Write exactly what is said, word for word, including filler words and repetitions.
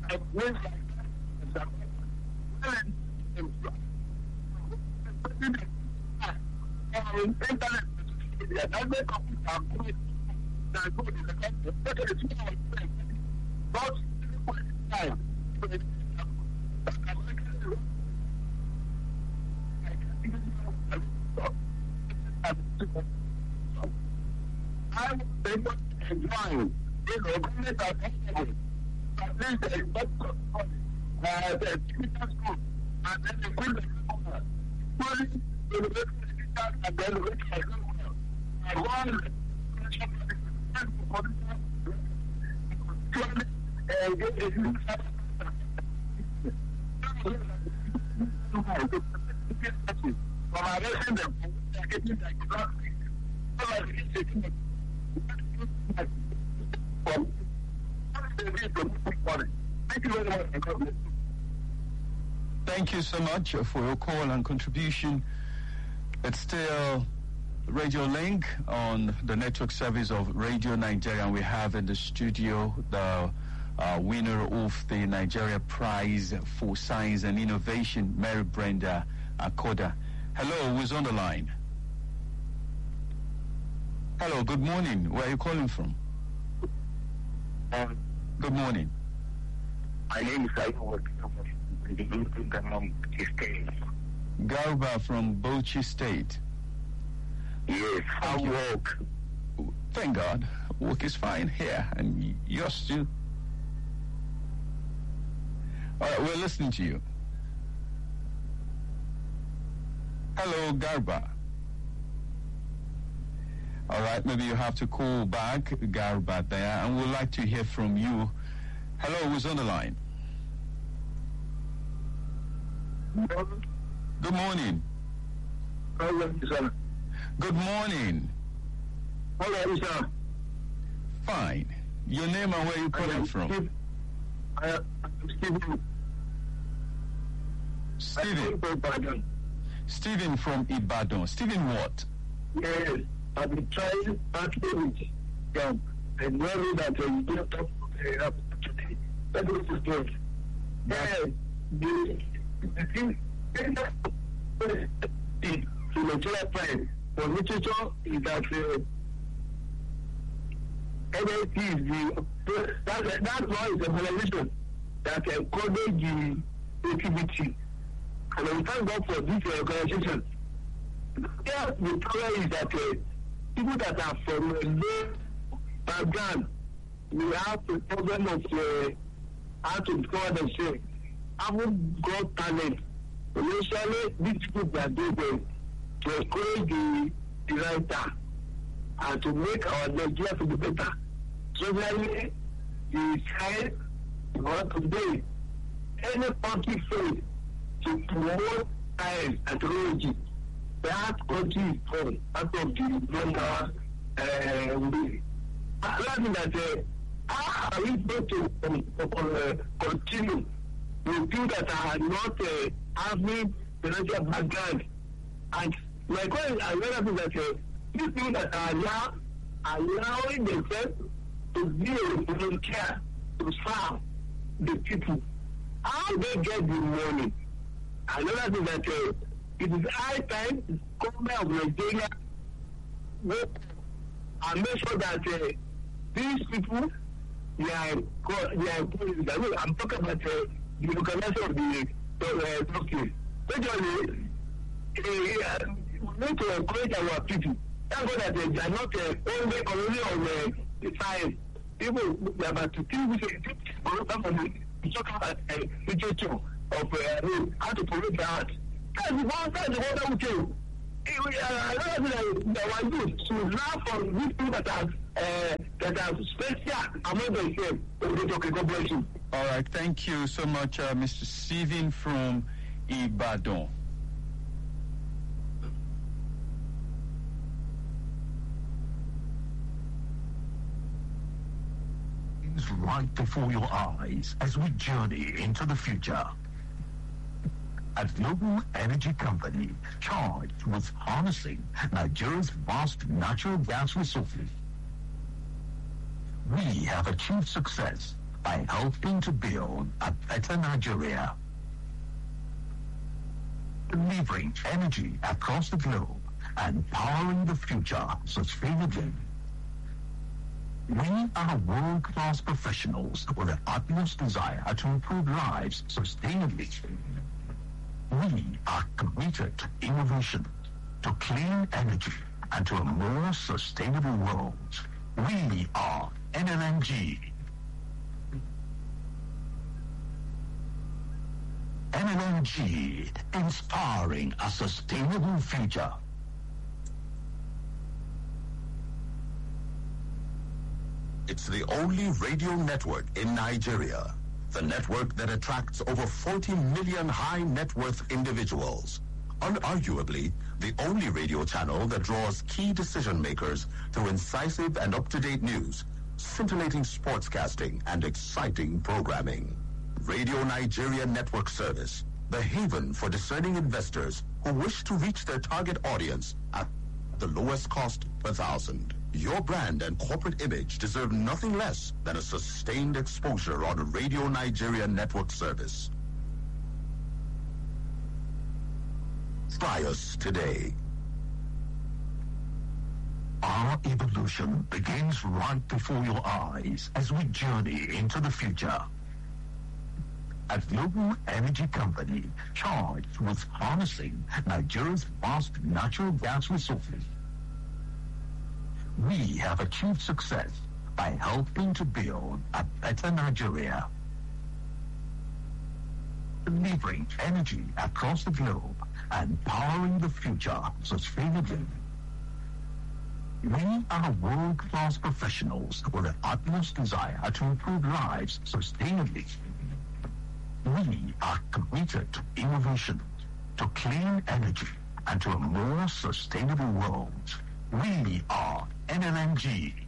I went like that. Internet, I make up with that go in the country. But it's not time. I was able to enjoy, you know, government are possible. At least the expert uh, the teachers school, and then the good government. Fully, the university teachers and then the rich government. I want to get the new from arresting them, getting the Thank you so much for your call and contribution. It's still Radio Link on the network service of Radio Nigeria, and we have in the studio the uh, winner of the Nigeria Prize for Science and Innovation, Mary Brenda Akoda. Hello, who's on the line? Hello, good morning. Where are you calling from? Um, good morning. My name is Aiwo from State. Garba from Bauchi State. Yes, how work? Thank God. Work is fine here, and yours too. All right, we're listening to you. Hello, Garba. All right, maybe you have to call back, Garba, there, and we'd like to hear from you. Hello, who's on the line? Good morning. Hello, sir. Good morning. Hello, sir. Fine. Your name and where you calling from? Steve, I am Stephen. Stephen. Ibadan. Stephen from Ibadan. Stephen what? Yes, I've been trying partly with them and worry that uh, you don't talk uh, up today. That was the point. Yeah, the, the thing, the Nigeria Prize for literature is that uh, N L T is the, that, that's why it's a organization that encourages the creativity. And we thank God for this uh, organization. Yeah, the problem is that uh, people that are from a low background, we have the problem of uh, how to discover themselves. Haven't got talent. Initially, these people that do them to encourage the, the writer and to make our Nigeria to be better. So really, the science we want to do. Any country fails to promote science and technology, that country is gone out of the global uh, way. Another thing that uh, how are we going to um, uh, continue with people that are not uh, having financial background? And my question, another thing that uh, these people that are now allowing themselves to be a volunteer to serve the people, how they get the money? Another thing that uh, it is high time the government of Nigeria work and make sure that uh, these people they are they are employees. I mean, I'm talking about uh, the organization of the uh, doctors. Especially, uh, we need to encourage our people. Thank God that uh, they are not uh, only only on uh, the science. People they are about to think we say talk about uh, literature of uh, how to promote the art. That's the one. That's the one that we do. Another thing that I do to learn from these people that are uh, that are special among themselves. Okay, God bless you. All right, thank you so much, uh, Mister Stephen from Ibadan. It's right before your eyes as we journey into the future. A global energy company charged with harnessing Nigeria's vast natural gas resources. We have achieved success by helping to build a better Nigeria. Delivering energy across the globe and powering the future sustainably. We are world-class professionals with the utmost desire to improve lives sustainably. We are committed to innovation, to clean energy, and to a more sustainable world. We are N L N G. N L N G, inspiring a sustainable future. It's the only radio network in Nigeria. The network that attracts over forty million high net worth individuals. Unarguably, the only radio channel that draws key decision makers through incisive and up-to-date news, scintillating sportscasting, and exciting programming. Radio Nigeria Network Service, the haven for discerning investors who wish to reach their target audience at the lowest cost per thousand. Your brand and corporate image deserve nothing less than a sustained exposure on Radio Nigeria Network Service. Try us today. Our evolution begins right before your eyes as we journey into the future. A global energy company charged with harnessing Nigeria's vast natural gas resources, we have achieved success by helping to build a better Nigeria. Delivering energy across the globe and powering the future sustainably. We are world-class professionals with the utmost desire to improve lives sustainably. We are committed to innovation, to clean energy, and to a more sustainable world. We are N L N G.